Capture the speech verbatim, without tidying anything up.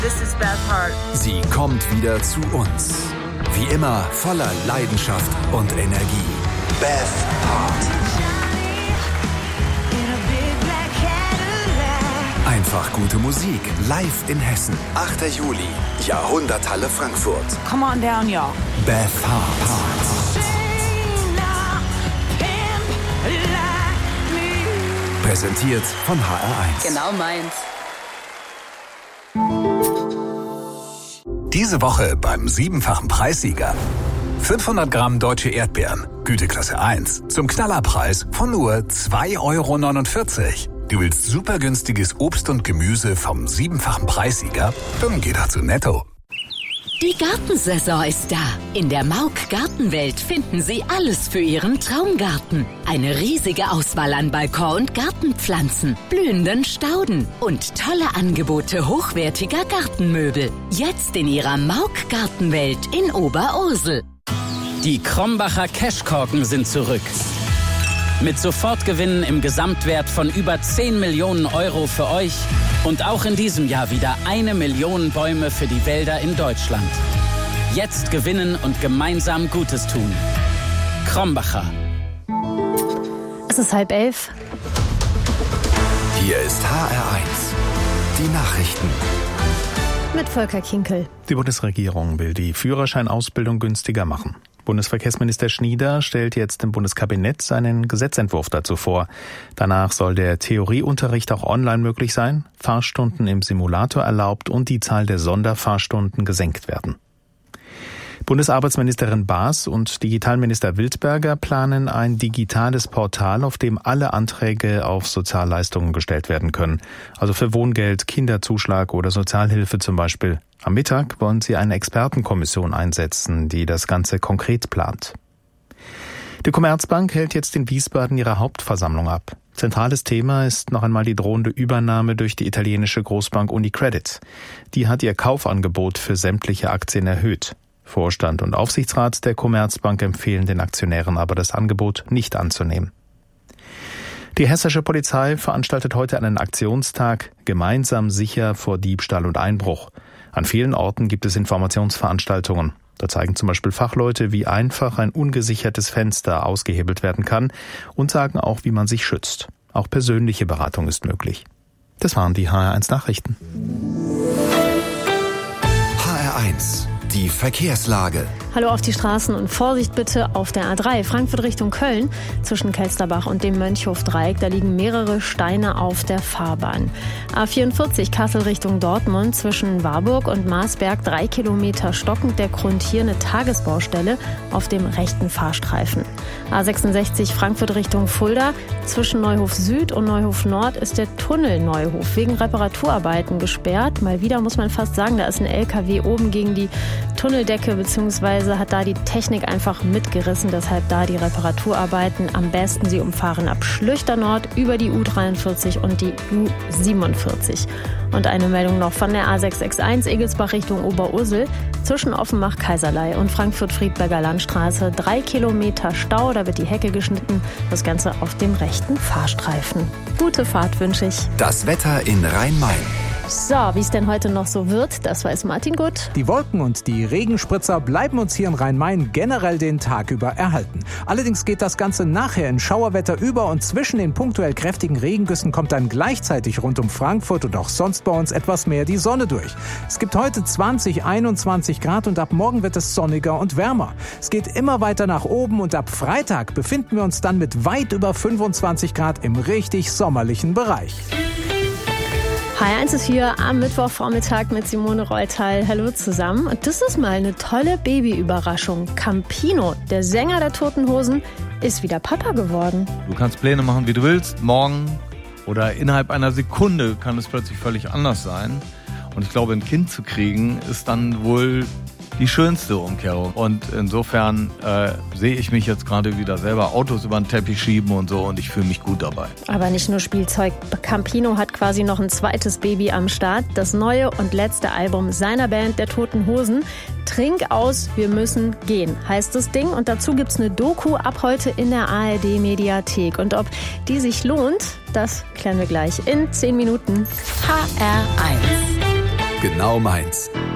This is Beth Hart. Sie kommt wieder zu uns. Wie immer voller Leidenschaft und Energie. Beth Hart. Einfach gute Musik. Live in Hessen. achter Juli. Jahrhunderthalle Frankfurt. Come on down, y'all. Beth Hart. Präsentiert von H R eins. Genau meins. Diese Woche beim siebenfachen Preissieger. fünfhundert Gramm deutsche Erdbeeren, Güteklasse eins, zum Knallerpreis von nur zwei Euro neunundvierzig. Du willst super günstiges Obst und Gemüse vom siebenfachen Preissieger? Dann geh doch zu Netto. Die Gartensaison ist da. In der Mauk Gartenwelt finden Sie alles für Ihren Traumgarten. Eine riesige Auswahl an Balkon- und Gartenpflanzen, blühenden Stauden und tolle Angebote hochwertiger Gartenmöbel. Jetzt in Ihrer Mauk Gartenwelt in Oberursel. Die Krombacher Cashkorken sind zurück. Mit Sofortgewinnen im Gesamtwert von über zehn Millionen Euro für euch und auch in diesem Jahr wieder eine Million Bäume für die Wälder in Deutschland. Jetzt gewinnen und gemeinsam Gutes tun. Krombacher. Es ist halb elf. Hier ist H R eins. Die Nachrichten. Mit Volker Kinkel. Die Bundesregierung will die Führerscheinausbildung günstiger machen. Bundesverkehrsminister Schnieder stellt jetzt im Bundeskabinett seinen Gesetzentwurf dazu vor. Danach soll der Theorieunterricht auch online möglich sein, Fahrstunden im Simulator erlaubt und die Zahl der Sonderfahrstunden gesenkt werden. Bundesarbeitsministerin Baas und Digitalminister Wildberger planen ein digitales Portal, auf dem alle Anträge auf Sozialleistungen gestellt werden können. Also für Wohngeld, Kinderzuschlag oder Sozialhilfe zum Beispiel. Am Mittag wollen sie eine Expertenkommission einsetzen, die das Ganze konkret plant. Die Commerzbank hält jetzt in Wiesbaden ihre Hauptversammlung ab. Zentrales Thema ist noch einmal die drohende Übernahme durch die italienische Großbank UniCredit. Die hat ihr Kaufangebot für sämtliche Aktien erhöht. Vorstand und Aufsichtsrat der Commerzbank empfehlen den Aktionären aber, das Angebot nicht anzunehmen. Die hessische Polizei veranstaltet heute einen Aktionstag gemeinsam sicher vor Diebstahl und Einbruch. An vielen Orten gibt es Informationsveranstaltungen. Da zeigen zum Beispiel Fachleute, wie einfach ein ungesichertes Fenster ausgehebelt werden kann und sagen auch, wie man sich schützt. Auch persönliche Beratung ist möglich. Das waren die H R eins Nachrichten. H R eins. Die Verkehrslage. Hallo auf die Straßen und Vorsicht bitte auf der A drei, Frankfurt Richtung Köln, zwischen Kelsterbach und dem Mönchhof-Dreieck. Da liegen mehrere Steine auf der Fahrbahn. A vierundvierzig, Kassel Richtung Dortmund, zwischen Warburg und Marsberg, drei Kilometer stockend. Der Grund hier eine Tagesbaustelle auf dem rechten Fahrstreifen. A sechsundsechzig, Frankfurt Richtung Fulda, zwischen Neuhof Süd und Neuhof Nord ist der Tunnel Neuhof wegen Reparaturarbeiten gesperrt. Mal wieder muss man fast sagen, da ist ein L K W oben gegen die Tunneldecke bzw. hat da die Technik einfach mitgerissen, deshalb da die Reparaturarbeiten. Am besten Sie umfahren ab Schlüchter Nord über die U dreiundvierzig und die U siebenundvierzig. Und eine Meldung noch von der A sechs sechs eins Egelsbach Richtung Oberursel, zwischen Offenbach Kaiserlei und Frankfurt-Friedberger Landstraße, drei Kilometer Stau, da wird die Hecke geschnitten, das Ganze auf dem rechten Fahrstreifen. Gute Fahrt wünsche ich. Das Wetter in Rhein-Main. So, wie es denn heute noch so wird, das weiß Martin Gut. Die Wolken und die Regenspritzer bleiben uns hier in Rhein-Main generell den Tag über erhalten. Allerdings geht das Ganze nachher in Schauerwetter über und zwischen den punktuell kräftigen Regengüssen kommt dann gleichzeitig rund um Frankfurt und auch sonst bei uns etwas mehr die Sonne durch. Es gibt heute zwanzig, einundzwanzig Grad und ab morgen wird es sonniger und wärmer. Es geht immer weiter nach oben und ab Freitag befinden wir uns dann mit weit über fünfundzwanzig Grad im richtig sommerlichen Bereich. H R eins ist hier am Mittwochvormittag mit Simone Reutal. Hallo zusammen. Und das ist mal eine tolle Babyüberraschung. Campino, der Sänger der Toten Hosen, ist wieder Papa geworden. Du kannst Pläne machen, wie du willst. Morgen oder innerhalb einer Sekunde kann es plötzlich völlig anders sein. Und ich glaube, ein Kind zu kriegen, ist dann wohl die schönste Umkehrung. Und insofern äh, sehe ich mich jetzt gerade wieder selber Autos über den Teppich schieben und so und ich fühle mich gut dabei. Aber nicht nur Spielzeug. Campino hat quasi noch ein zweites Baby am Start. Das neue und letzte Album seiner Band, der Toten Hosen. Trink aus, wir müssen gehen, heißt das Ding. Und dazu gibt's eine Doku ab heute in der A R D-Mediathek. Und ob die sich lohnt, das klären wir gleich in zehn Minuten. H R eins. genau meins.